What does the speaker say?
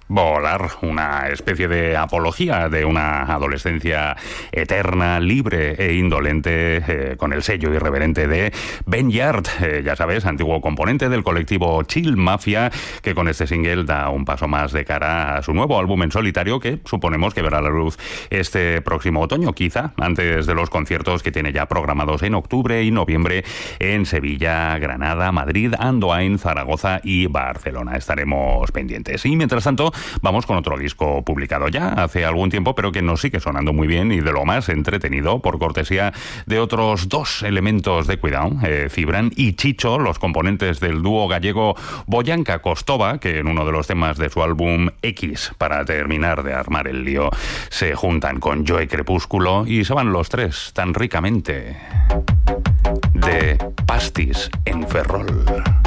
Volar, una especie de apología de una adolescencia eterna, libre e indolente, con el sello irreverente de Ben Yard, ya sabes, antiguo componente del colectivo Chill Mafia, que con este single da un paso más de cara a su nuevo álbum en solitario, que suponemos que verá la luz este próximo otoño, quizá antes de los conciertos que tiene ya programados en octubre y noviembre en Sevilla, Granada, Madrid, Andoain, Zaragoza y Barcelona. Estaremos pendientes. Y mientras tanto, vamos con otro disco publicado ya hace algún tiempo, pero que nos sigue sonando muy bien y de lo más entretenido, por cortesía de otros dos elementos de cuidado, Cibran y Chicho, los componentes del dúo gallego Boyanka Kostova, que en uno de los temas de su álbum X, para terminar de armar el lío, se juntan con Joe Crepúsculo y se van los tres tan ricamente de Pastis en Ferrol.